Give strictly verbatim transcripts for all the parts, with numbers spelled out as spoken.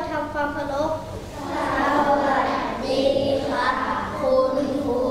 ทำความเคารพสวัสดีครับคุณครู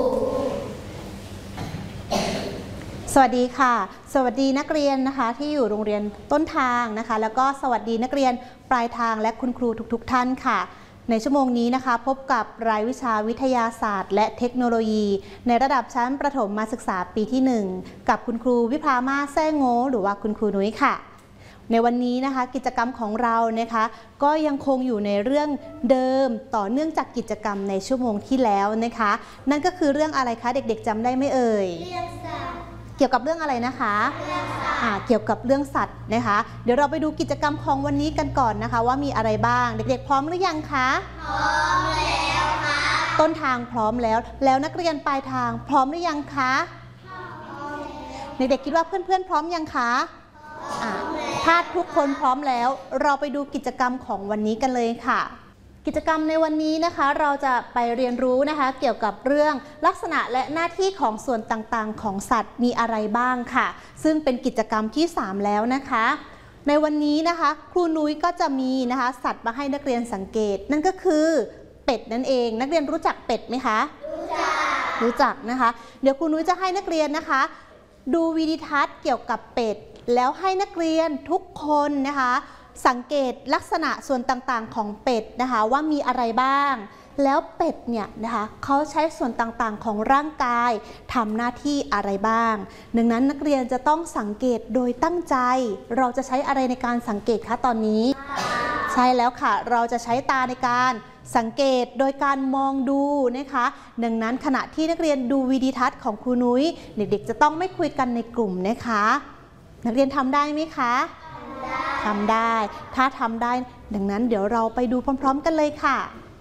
สวัสดีค่ะสวัสดีนักเรียนนะคะที่อยู่โรงเรียนต้นทางนะคะแล้วก็สวัสดีนักเรียนปลายทางและคุณครูทุกๆท่านค่ะในชั่วโมงนี้นะคะพบกับรายวิชาวิทยาศาสตร์และเทคโนโลยีในระดับชั้นประถมศึกษาปีที่หนึ่งกับคุณครูวิภามาแซ่โง่หรือว่าคุณครูนุ้ยค่ะในวันนี้นะคะกิจกรรมของเรานะคะก็ยังคงอยู่ในเรื่องเดิมต่อเนื่องจากกิจกรรมในชั่วโมงที่แล้วนะคะนั่นก็คือเรื่องอะไรคะเด็กๆจำได้ไหมเอ่ยเรื่องสัตว์เกี่ยวกับเรื่องอะไรนะคะอ่าเกี่ยวกับเรื่องสัตว์นะคะเดี๋ยวเราไปดูกิจกรรมของวันนี้กันก่อนนะคะว่ามีอะไรบ้างเด็กๆพร้อมหรือยังคะพร้อมแล้วค่ะต้นทางพร้อมแล้วแล้วนักเรียนปลายทางพร้อมหรือยังคะพร้อมเด็กๆคิดว่าเพื่อนๆพร้อมยังคะถ้าทุกคนพร้อมแล้วเราไปดูกิจกรรมของวันนี้กันเลยค่ะกิจกรรมในวันนี้นะคะเราจะไปเรียนรู้นะคะเกี่ยวกับเรื่องลักษณะและหน้าที่ของส่วนต่างๆของสัตว์มีอะไรบ้างค่ะซึ่งเป็นกิจกรรมที่สามแล้วนะคะในวันนี้นะคะครูนุ้ยก็จะมีนะคะสัตว์มาให้นักเรียนสังเกตนั่นก็คือเป็ดนั่นเองนักเรียนรู้จักเป็ดไหมคะรู้จักรู้จักนะคะเดี๋ยวครูนุ้ยจะให้นักเรียนนะคะดูวิดีทัศน์เกี่ยวกับเป็ดแล้วให้นักเรียนทุกคนนะคะสังเกตลักษณะส่วนต่างๆของเป็ดนะคะว่ามีอะไรบ้างแล้วเป็ดเนี่ยนะคะเขาใช้ส่วนต่างๆของร่างกายทำหน้าที่อะไรบ้างดังนั้นนักเรียนจะต้องสังเกตโดยตั้งใจเราจะใช้อะไรในการสังเกตคะตอนนี้ใช่แล้วค่ะเราจะใช้ตาในการสังเกตโดยการมองดูนะคะดังนั้นขณะที่นักเรียนดูวิดีทัศน์ของครูนุ้ยเด็กๆจะต้องไม่คุยกันในกลุ่มนะคะนักเรียนทำได้ไหมคะทำได้ถ้าทำได้ดังนั้นเดี๋ยวเราไปดูพร้อมๆกันเลยค่ะ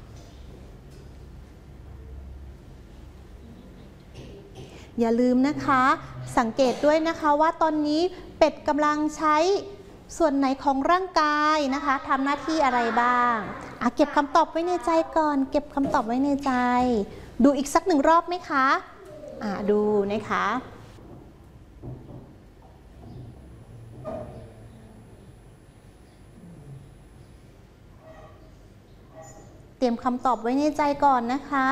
อย่าลืมนะคะสังเกตด้วยนะคะว่าตอนนี้เป็ดกำลังใช้ส่วนไหนของร่างกายนะคะทำหน้าที่อะไรบ้างอ่ะเก็บคำตอบไว้ในใจก่อนเก็บคำตอบไว้ในใจดูอีกสักหนึ่งรอบไหมคะอ่ะดูนะคะเตรียมคำตอบไว้ในใจก่อนนะคะ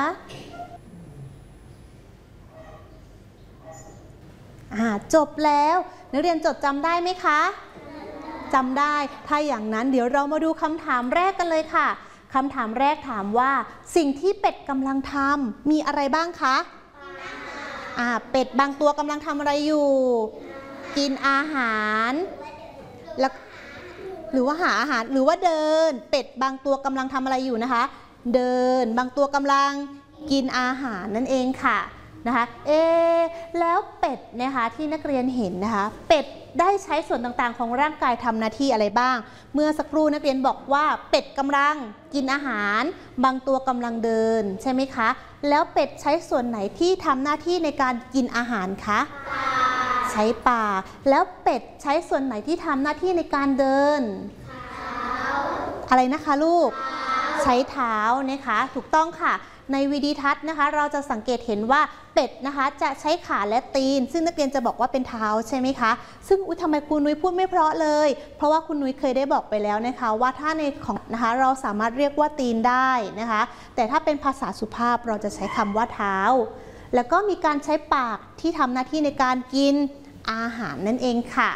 อ่าจบแล้วนักเรียนจดจำได้ไหมคะจำได้ถ้าอย่างนั้นเดี๋ยวเรามาดูคำถามแรกกันเลยค่ะคำถามแรกถามว่าสิ่งที่เป็ดกำลังทำมีอะไรบ้างคะอ่าเป็ดบางตัวกำลังทำอะไรอยู่กินอาหารแล้วหรือว่าหาอาหารหรือว่าเดินเป็ดบางตัวกำลังทำอะไรอยู่นะคะเดินบางตัวกำลังกินอาหารนั่นเองค่ะนะคะเอแล้วเป็ดนะคะที่นักเรียนเห็นนะคะเป็ดได้ใช้ส่วนต่างๆของร่างกายทำหน้าที่อะไรบ้างเมื่อสักครู่นักเรียนบอกว่าเป็ดกำลังกินอาหารบางตัวกำลังเดินใช่ไหมคะแล้วเป็ดใช้ส่วนไหนที่ทำหน้าที่ในการกินอาหารคะใช้ปากแล้วเป็ดใช้ส่วนไหนที่ทำหน้าที่ในการเดินอะไรนะคะลูกใช้เท้านะคะถูกต้องค่ะในวิดีทัศน์นะคะเราจะสังเกตเห็นว่าเป็ดนะคะจะใช้ขาและตีนซึ่งนักเรียนจะบอกว่าเป็นเท้าใช่ไหมคะซึ่งอุ๊ยทำไมครูนุ้ยพูดไม่เพราะเลยเพราะว่าคุณนุ้ยเคยได้บอกไปแล้วนะคะว่าถ้าในของนะคะเราสามารถเรียกว่าตีนได้นะคะแต่ถ้าเป็นภาษาสุภาพเราจะใช้คำว่าเท้าแล้วก็มีการใช้ปากที่ทำหน้าที่ในการกินอาหารนั่นเองค่ะ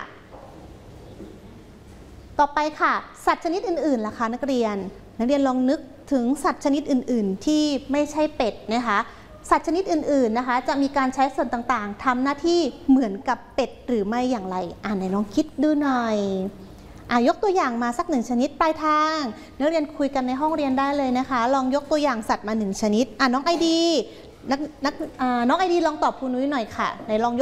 ต่อไปค่ะสัตว์ชนิดอื่นๆล่ะคะนักเรียนนักเรียนลองนึกถึงสัตว์ชนิดอื่นๆที่ไม่ใช่เป็ดนะคะสัตว์ชนิดอื่นๆนะคะจะมีการใช้ส่วนต่างๆทำหน้าที่เหมือนกับเป็ดหรือไม่อย่างไรอ่าไหนลองคิดดูหน่อยอ่ายกตัวอย่างมาสักหนึ่งชนิดปลายทางนักเรียนคุยกันในห้องเรียนได้เลยนะคะลองยกตัวอย่างสัตว์มาหนึ่งชนิดอ่าน้องไอดีนักนักอ่าน้องไอดีลองตอบครูนุ้ยหน่อยค่ะไหนลองยก